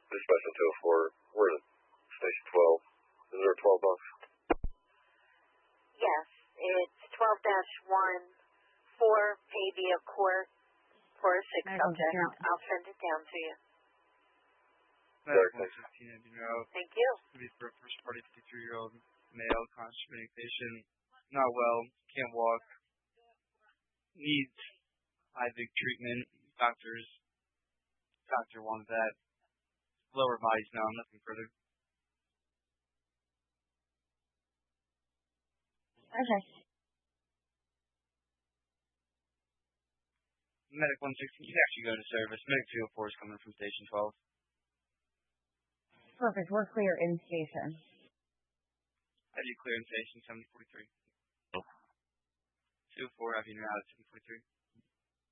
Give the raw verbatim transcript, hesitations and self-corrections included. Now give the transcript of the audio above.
Dispatch on two oh four, we're at station twelve. Is there a twelve bus? Yes, it's twelve dash one, four Pavia Court, for a six subject. I'll send it down to you. Medical one fifteen, Thank you. For a first party fifty-three-year-old male, constipated patient, not well, can't walk, needs I V treatment. Doctors, doctor wanted that. Lower body's numb, nothing further. Okay. Medic one sixteen, you can actually go to service. Medic two oh four is coming from station twelve. Perfect. We're clear in station. I do clear in station seven forty-three. two oh four, have you now at seven forty-three?